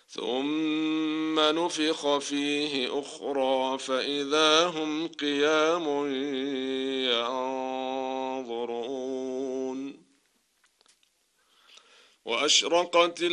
ثم نفخ فيه أخرى فإذا هم قيام ينظرون وأشرقت